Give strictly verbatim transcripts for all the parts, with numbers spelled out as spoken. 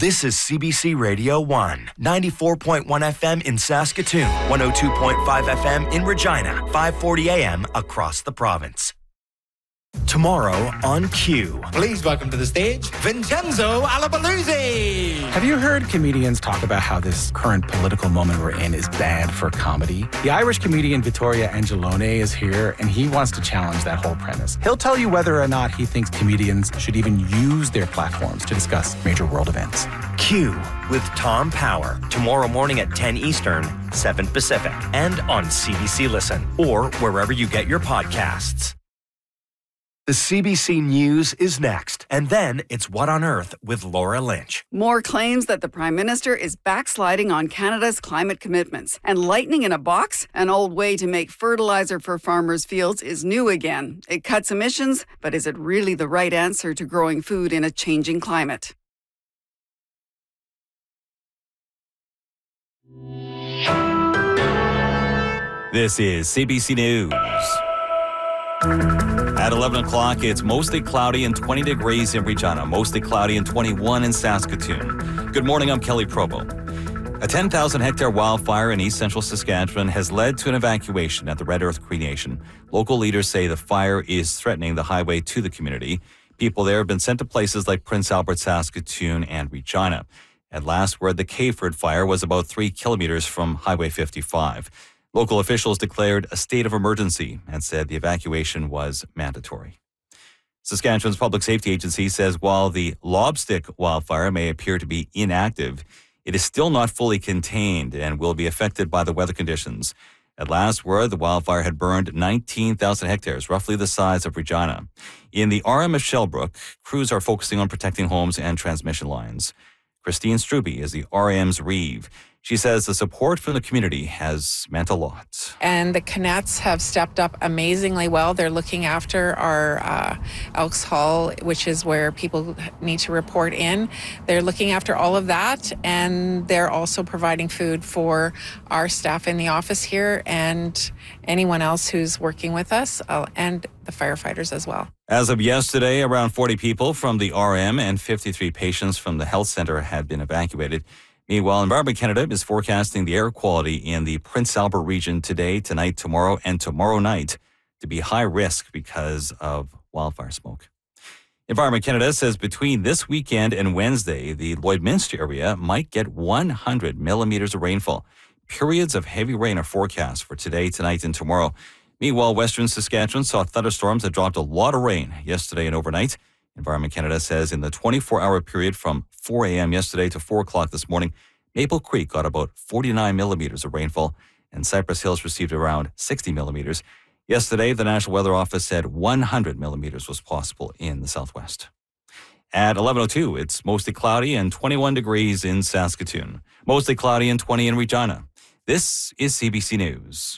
This is C B C Radio one, ninety-four point one F M in Saskatoon, one oh two point five F M in Regina, five forty A M across the province. Tomorrow on Q. Please welcome to the stage, Vincenzo Alabaluzzi. Have you heard comedians talk about how this current political moment we're in is bad for comedy? The Irish comedian Vittorio Angelone is here, and he wants to challenge that whole premise. He'll tell you whether or not he thinks comedians should even use their platforms to discuss major world events. Q with Tom Power. Tomorrow morning at ten Eastern, seven Pacific, and on C B C Listen, or wherever you get your podcasts. The C B C News is next, and then it's What on Earth with Laura Lynch. More claims that the Prime Minister is backsliding on Canada's climate commitments. And lightning in a box, an old way to make fertilizer for farmers' fields, is new again. It cuts emissions, but is it really the right answer to growing food in a changing climate? This is C B C News. At eleven o'clock, it's mostly cloudy and twenty degrees in Regina, mostly cloudy and twenty-one in Saskatoon. Good morning, I'm Kelly Provo. A ten thousand hectare wildfire in east central Saskatchewan has led to an evacuation at the Red Earth Cree Nation. Local leaders say the fire is threatening the highway to the community. People there have been sent to places like Prince Albert, Saskatoon, and Regina. At last word, the Cayford fire was about three kilometers from Highway fifty-five. Local officials declared a state of emergency and said the evacuation was mandatory. Saskatchewan's Public Safety Agency says while the Lobstick wildfire may appear to be inactive, it is still not fully contained and will be affected by the weather conditions. At last word, the wildfire had burned nineteen thousand hectares, roughly the size of Regina. In the R M of Shellbrook, crews are focusing on protecting homes and transmission lines. Christine Struby is the R M's Reeve. She says the support from the community has meant a lot. And the Canettes have stepped up amazingly well. They're looking after our uh, Elks Hall, which is where people need to report in. They're looking after all of that, and they're also providing food for our staff in the office here and anyone else who's working with us, uh, and the firefighters as well. As of yesterday, around forty people from the R M and fifty-three patients from the health center had been evacuated. Meanwhile, Environment Canada is forecasting the air quality in the Prince Albert region today, tonight, tomorrow, and tomorrow night to be high risk because of wildfire smoke. Environment Canada says between this weekend and Wednesday, the Lloydminster area might get one hundred millimeters of rainfall. Periods of heavy rain are forecast for today, tonight, and tomorrow. Meanwhile, Western Saskatchewan saw thunderstorms that dropped a lot of rain yesterday and overnight. Environment Canada says in the twenty-four hour period from four a.m. yesterday to four o'clock this morning, Maple Creek got about forty-nine millimeters of rainfall, and Cypress Hills received around sixty millimeters. Yesterday, the National Weather Office said one hundred millimeters was possible in the southwest. At eleven oh two, it's mostly cloudy and twenty-one degrees in Saskatoon. Mostly cloudy and twenty in Regina. This is C B C News.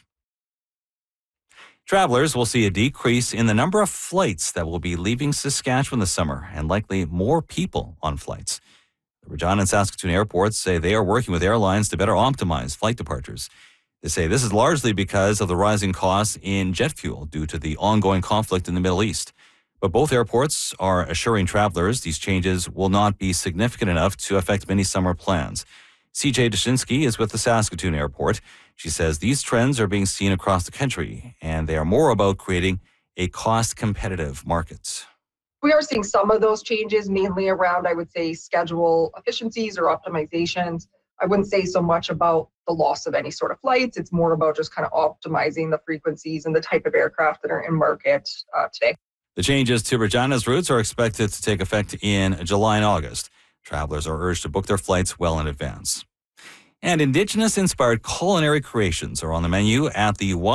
Travelers will see a decrease in the number of flights that will be leaving Saskatchewan this summer, and likely more people on flights. The Regina and Saskatoon airports say they are working with airlines to better optimize flight departures. They say this is largely because of the rising costs in jet fuel due to the ongoing conflict in the Middle East. But both airports are assuring travelers these changes will not be significant enough to affect many summer plans. C J Dushinsky is with the Saskatoon Airport. She says these trends are being seen across the country, and they are more about creating a cost-competitive market. We are seeing some of those changes, mainly around, I would say, schedule efficiencies or optimizations. I wouldn't say so much about the loss of any sort of flights. It's more about just kind of optimizing the frequencies and the type of aircraft that are in market uh, today. The changes to Regina's routes are expected to take effect in July and August. Travelers are urged to book their flights well in advance. And Indigenous-inspired culinary creations are on the menu at the